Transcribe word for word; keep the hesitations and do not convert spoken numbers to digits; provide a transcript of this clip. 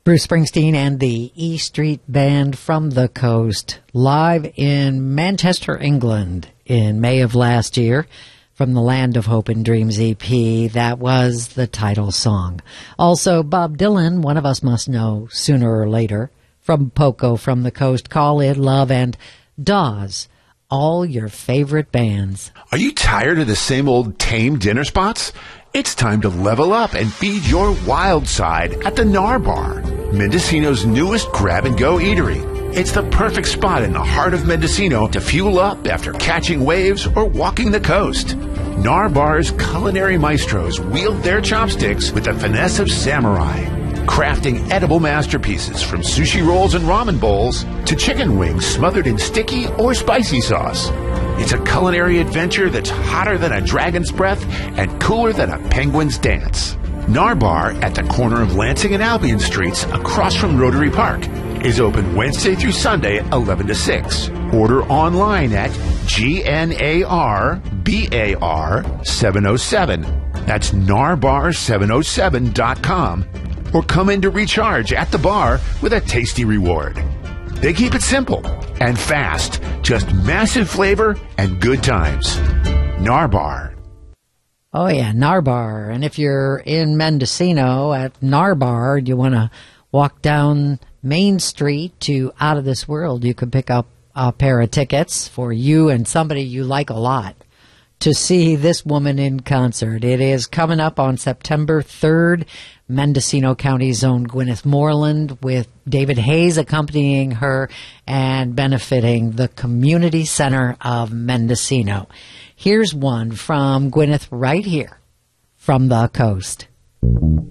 Bruce Springsteen and the E Street Band from the Coast, live in Manchester, England, in May of last year, from the Land of Hope and Dreams E P. That was the title song. Also, Bob Dylan, One of Us Must Know Sooner or Later, from Poco from the Coast, Call It Love, and Dawes, all your favorite bands. Are you tired of the same old tame dinner spots? It's time to level up and feed your wild side at the Nar Bar, Mendocino's newest grab-and-go eatery. It's the perfect spot in the heart of Mendocino to fuel up after catching waves or walking the coast. Nar Bar's culinary maestros wield their chopsticks with the finesse of samurai, crafting edible masterpieces from sushi rolls and ramen bowls to chicken wings smothered in sticky or spicy sauce. It's a culinary adventure that's hotter than a dragon's breath and cooler than a penguin's dance. Nar Bar, at the corner of Lansing and Albion Streets, across from Rotary Park, is open Wednesday through Sunday, eleven to six. Order online at G N A R B A R seven oh seven. That's narbar seven oh seven dot com. Or come in to recharge at the bar with a tasty reward. They keep it simple and fast, just massive flavor and good times. Nar Bar. Oh yeah, Nar Bar. And if you're in Mendocino at Nar Bar, you want to walk down Main Street to Out of This World, you can pick up a pair of tickets for you and somebody you like a lot to see this woman in concert. It is coming up on September third. Mendocino County's own Gwyneth Moreland, with David Hayes accompanying her and benefiting the Community Center of Mendocino. Here's one from Gwyneth right here from the Coast.